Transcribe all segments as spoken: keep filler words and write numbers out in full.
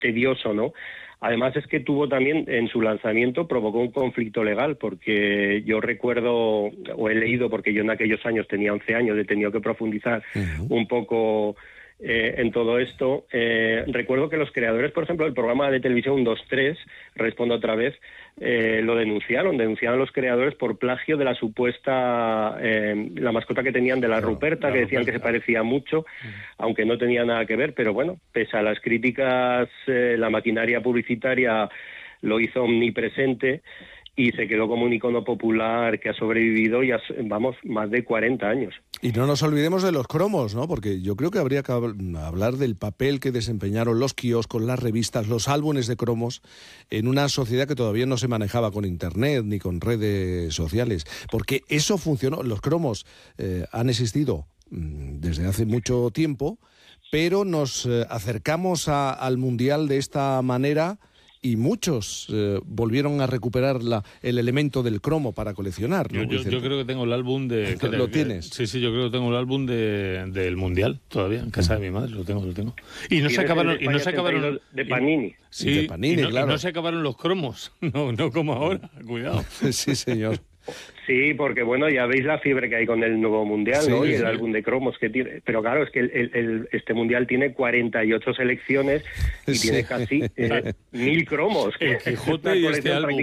tedioso, ¿no? Además es que tuvo también, en su lanzamiento, provocó un conflicto legal, porque yo recuerdo, o he leído, porque yo en aquellos años tenía once años, he tenido que profundizar uh-huh. un poco eh, en todo esto. Eh, recuerdo que los creadores, por ejemplo, del programa de televisión uno dos tres, Respondo otra vez, eh, lo denunciaron, denunciaron los creadores por plagio de la supuesta, eh, la mascota que tenían de la claro, Ruperta, la que decían Ruperta. Que se parecía mucho, uh-huh. aunque no tenía nada que ver, pero bueno, pese a las críticas, eh, la maquinaria publicitaria lo hizo omnipresente y se quedó como un icono popular que ha sobrevivido ya, vamos, más de cuarenta años. Y no nos olvidemos de los cromos, ¿no? Porque yo creo que habría que hablar del papel que desempeñaron los kioscos, las revistas, los álbumes de cromos en una sociedad que todavía no se manejaba con internet ni con redes sociales. Porque eso funcionó. Los cromos eh, han existido mmm, desde hace mucho tiempo, pero nos eh, acercamos a, al Mundial de esta manera. Y muchos eh, volvieron a recuperar la, el elemento del cromo para coleccionar, ¿no? Yo, yo, yo creo que tengo el álbum de... ¿Lo, ¿Lo tienes? Sí, sí, yo creo que tengo el álbum de, del Mundial todavía, en casa de mi madre, lo tengo, lo tengo. Y no se acabaron... Y no se acabaron de Panini. Y, sí, de Panini, y no, claro. Y no se acabaron los cromos, no, no como ahora, cuidado. Sí, señor. Sí, porque bueno, ya veis la fiebre que hay con el nuevo Mundial, ¿no? Sí, y el sí. álbum de cromos que tiene. Pero claro, es que el, el, el, este Mundial tiene cuarenta y ocho selecciones y sí. tiene casi eh, mil cromos. El Quijote y este álbum.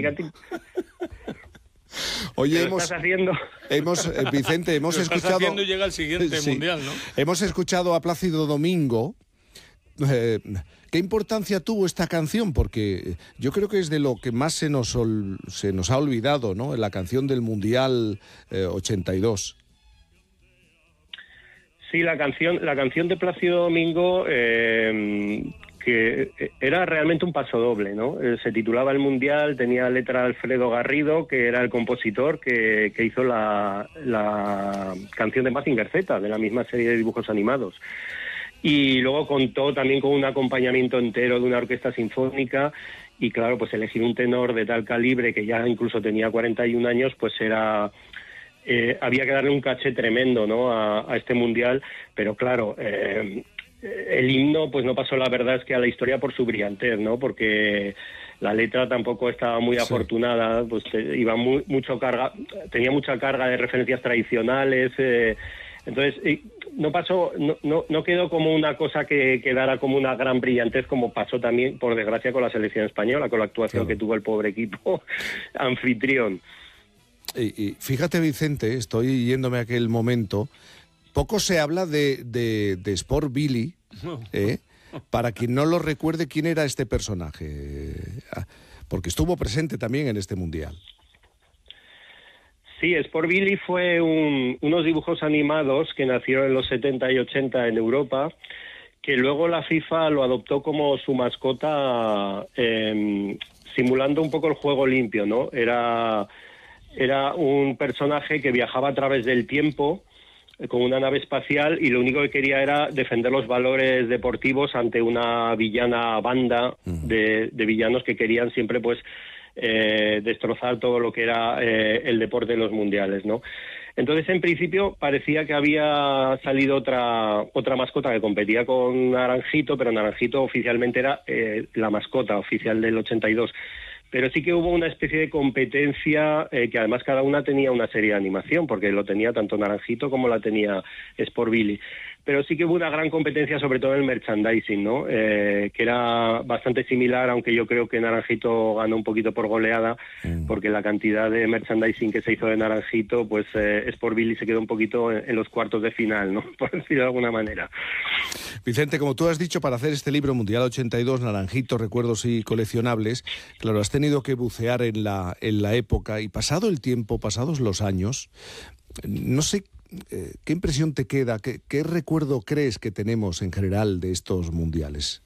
Oye, hemos, estás haciendo? hemos eh, Vicente, hemos lo escuchado... Estás haciendo y llega el siguiente sí. Mundial, ¿no? Hemos escuchado a Plácido Domingo. Eh, ¿Qué importancia tuvo esta canción? Porque yo creo que es de lo que más se nos, ol, se nos ha olvidado, ¿no? La canción del Mundial eh, ochenta y dos. Sí, la canción, la canción de Plácido Domingo, eh, que era realmente un pasodoble, ¿no? Eh, se titulaba El Mundial, tenía letra de Alfredo Garrido, que era el compositor que, que hizo la, la canción de Mazinger Z, de la misma serie de dibujos animados. Y luego contó también con un acompañamiento entero de una orquesta sinfónica y claro, pues elegir un tenor de tal calibre que ya incluso tenía cuarenta y un años, pues era... Eh, había que darle un caché tremendo, ¿no? a, a este Mundial, pero claro, eh, el himno pues no pasó, la verdad es que a la historia por su brillantez, ¿no? Porque la letra tampoco estaba muy sí. afortunada, pues iba muy, mucho carga, tenía mucha carga de referencias tradicionales, eh, entonces eh, no pasó, no, no, no quedó como una cosa que quedara como una gran brillantez, como pasó también, por desgracia, con la selección española, con la actuación claro. que tuvo el pobre equipo anfitrión. Y, y fíjate, Vicente, estoy yéndome a aquel momento, poco se habla de, de, de Sport Billy, ¿eh? Para quien no lo recuerde, ¿quién era este personaje? Porque estuvo presente también en este Mundial. Sí, Sport Billy fue un, unos dibujos animados que nacieron en los setenta y ochenta en Europa, que luego la FIFA lo adoptó como su mascota, eh, simulando un poco el juego limpio, ¿no? Era... Era un personaje que viajaba a través del tiempo eh, con una nave espacial y lo único que quería era defender los valores deportivos ante una villana banda de, de villanos que querían siempre pues eh, destrozar todo lo que era eh, el deporte de los mundiales, ¿no? Entonces, en principio, parecía que había salido otra otra mascota que competía con Naranjito, pero Naranjito oficialmente era eh, la mascota oficial del ochenta y dos. Pero sí que hubo una especie de competencia eh, que además cada una tenía una serie de animación, porque lo tenía tanto Naranjito como la tenía Sport Billy. Pero sí que hubo una gran competencia, sobre todo en el merchandising, ¿no? Eh, que era bastante similar, aunque yo creo que Naranjito ganó un poquito por goleada, mm. porque la cantidad de merchandising que se hizo de Naranjito, pues eh, Sport Billy se quedó un poquito en, en los cuartos de final, ¿no? Por decirlo de alguna manera. Vicente, como tú has dicho, para hacer este libro Mundial ochenta y dos, Naranjito, recuerdos y coleccionables, claro, has tenido que bucear en la, en la época y pasado el tiempo, pasados los años, no sé... Eh, ¿qué impresión te queda? ¿Qué, ¿Qué recuerdo crees que tenemos en general de estos mundiales?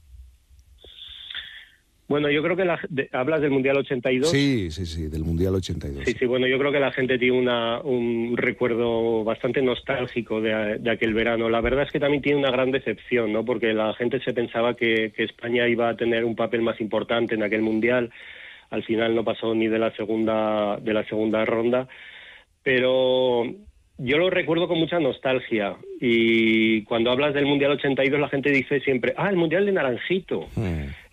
Bueno, yo creo que la, de, hablas del Mundial ochenta y dos. Sí, sí, sí, del Mundial ochenta y dos. Sí, sí, bueno, yo creo que la gente tiene una, un recuerdo bastante nostálgico de, de aquel verano. La verdad es que también tiene una gran decepción, ¿no? Porque la gente se pensaba que, que España iba a tener un papel más importante en aquel Mundial. Al final no pasó ni de la segunda, de la segunda ronda. Pero yo lo recuerdo con mucha nostalgia. Y cuando hablas del Mundial ochenta y dos, la gente dice siempre, ah, el Mundial de Naranjito. Mm.